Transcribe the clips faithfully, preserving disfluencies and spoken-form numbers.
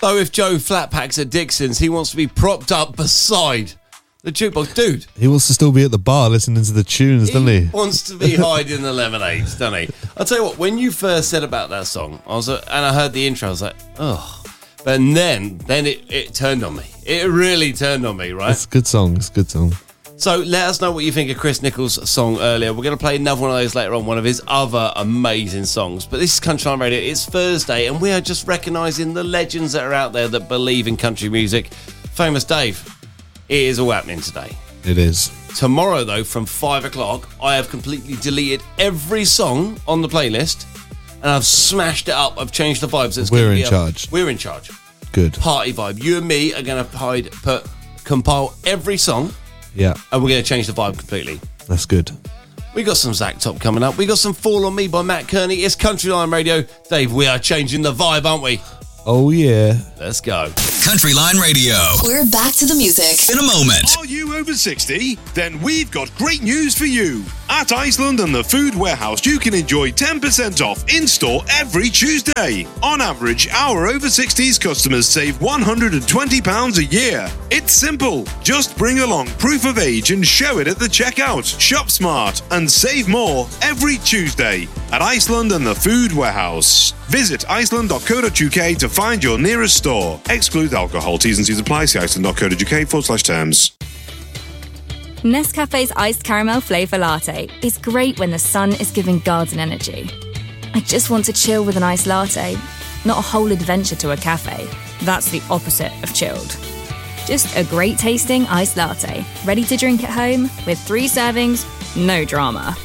So if Joe Flatpacks at Dixon's, he wants to be propped up beside the jukebox. Dude. He wants to still be at the bar listening to the tunes, doesn't he? He wants to be hiding the lemonades, doesn't he? I'll tell you what, when you first said about that song, I was, uh, and I heard the intro, I was like, oh. But then, then it, it turned on me. It really turned on me, right? It's a good song. It's a good song. So let us know what you think of Chris Nichols' song earlier. We're going to play another one of those later on, one of his other amazing songs. But this is Country Line Radio. It's Thursday, and we are just recognising the legends that are out there that believe in country music. Famous Dave, it is all happening today. It is. Tomorrow, though, from five o'clock, I have completely deleted every song on the playlist, and I've smashed it up. I've changed the vibes. It's We're in a, charge. We're in charge. Good. Party vibe. You and me are going to hide, put, compile every song. Yeah. And we're going to change the vibe completely. That's good. We got some Zach Top coming up. We got some Fall On Me by Matt Kearney. It's Country Line Radio. Dave, we are changing the vibe, aren't we? Oh, yeah. Let's go. Country Line Radio. We're back to the music In a moment. Are you over sixty? Then we've got great news for you. At Iceland and the Food Warehouse, you can enjoy ten percent off in-store every Tuesday. On average, our over sixties customers save one hundred twenty pounds a year. It's simple. Just bring along proof of age and show it at the checkout. Shop smart and save more every Tuesday at Iceland and the Food Warehouse. Visit iceland dot co dot uk to find your nearest store. Exclude alcohol. T's and C's apply. See iceland dot co dot uk forward slash terms. Nescafe's iced caramel flavour latte is great when the sun is giving garden energy. I just want to chill with an iced latte, not a whole adventure to a cafe. That's the opposite of chilled. Just a great tasting iced latte, ready to drink at home with three servings, no drama.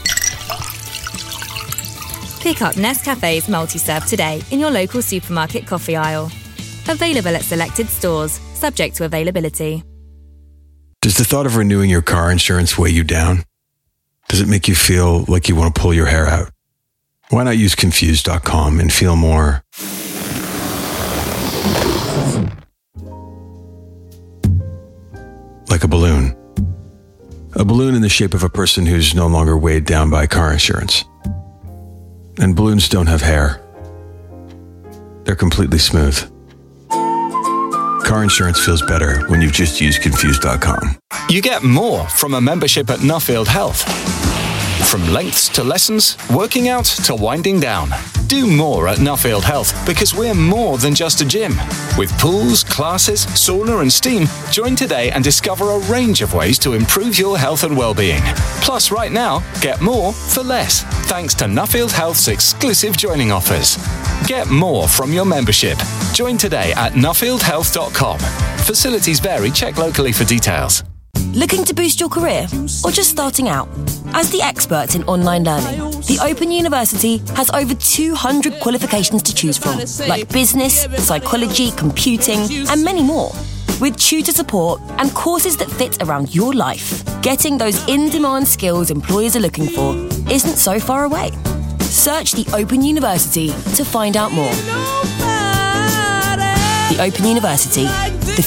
Pick up Nescafe's multi-serve today in your local supermarket coffee aisle. Available at selected stores, subject to availability. Does the thought of renewing your car insurance weigh you down? Does it make you feel like you want to pull your hair out? Why not use Confused dot com and feel more like a balloon? A balloon in the shape of a person who's no longer weighed down by car insurance. And balloons don't have hair. They're completely smooth. Car insurance feels better when you've just used Confused dot com. You get more from a membership at Nuffield Health. From lengths to lessons, working out to winding down. Do more at Nuffield Health because we're more than just a gym. With pools, classes, sauna and steam, join today and discover a range of ways to improve your health and well-being. Plus, right now, get more for less, thanks to Nuffield Health's exclusive joining offers. Get more from your membership. Join today at nuffield health dot com. Facilities vary. Check locally for details. Looking to boost your career or just starting out? As the experts in online learning, the Open University has over two hundred qualifications to choose from, like business, psychology, computing, and many more. With tutor support and courses that fit around your life, getting those in-demand skills employers are looking for isn't so far away. Search the Open University to find out more. The Open University, the